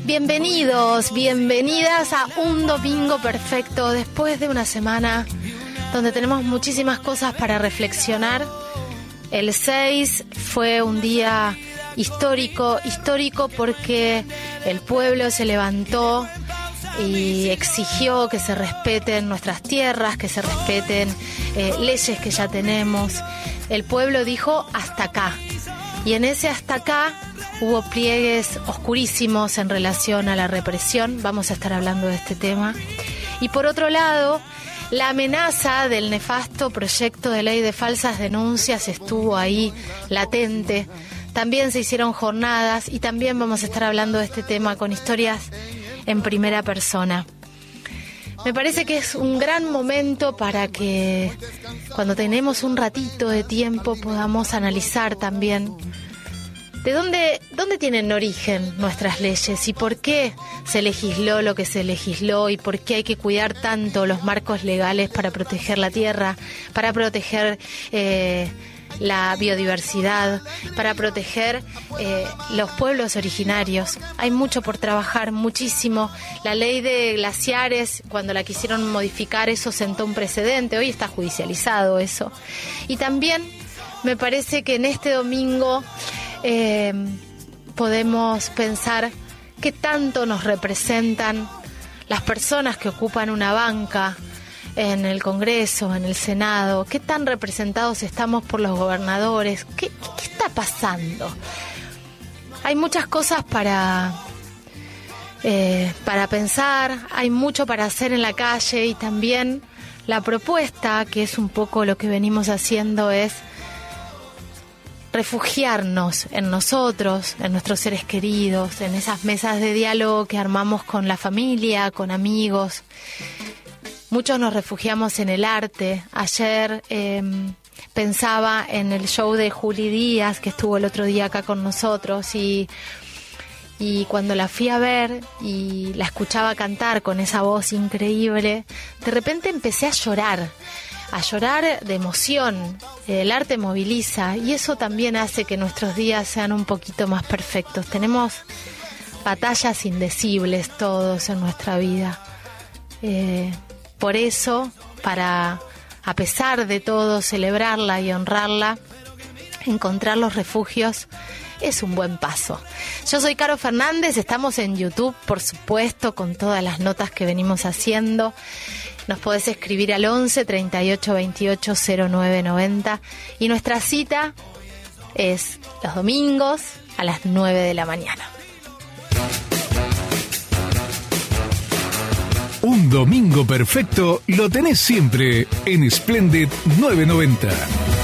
Bienvenidos, bienvenidas a un domingo perfecto después de una semana donde tenemos muchísimas cosas para reflexionar. El 6 fue un día histórico porque el pueblo se levantó y exigió que se respeten nuestras tierras, que se respeten leyes que ya tenemos. El pueblo dijo hasta acá, y en ese hasta acá hubo pliegues oscurísimos en relación a la represión. Vamos a estar hablando de este tema. Y por otro lado, la amenaza del nefasto proyecto de ley de falsas denuncias estuvo ahí latente. También se hicieron jornadas y también vamos a estar hablando de este tema con historias en primera persona. Me parece que es un gran momento para que cuando tenemos un ratito de tiempo podamos analizar también de dónde tienen origen nuestras leyes y por qué se legisló lo que se legisló y por qué hay que cuidar tanto los marcos legales para proteger la tierra, para proteger la biodiversidad, para proteger los pueblos originarios. Hay mucho por trabajar, muchísimo. La ley de glaciares, cuando la quisieron modificar, eso sentó un precedente. Hoy está judicializado eso. Y también me parece que en este domingo podemos pensar qué tanto nos representan las personas que ocupan una banca en el Congreso, en el Senado, qué tan representados estamos por los gobernadores, qué está pasando. Hay muchas cosas para pensar, hay mucho para hacer en la calle y también la propuesta, que es un poco lo que venimos haciendo, es refugiarnos en nosotros, en nuestros seres queridos, en esas mesas de diálogo que armamos con la familia, con amigos. Muchos nos refugiamos en el arte. Ayer pensaba en el show de Juli Díaz, que estuvo el otro día acá con nosotros, y cuando la fui a ver y la escuchaba cantar con esa voz increíble, de repente empecé a llorar de emoción. El arte moviliza y eso también hace que nuestros días sean un poquito más perfectos. Tenemos batallas indecibles todos en nuestra vida. Por eso, para, a pesar de todo, celebrarla y honrarla, encontrar los refugios es un buen paso. Yo soy Caro Fernández, estamos en YouTube, por supuesto, con todas las notas que venimos haciendo. Nos podés escribir al 11 38 28 09 90 y nuestra cita es los domingos a las 9 de la mañana. Un domingo perfecto lo tenés siempre en Splendid 990.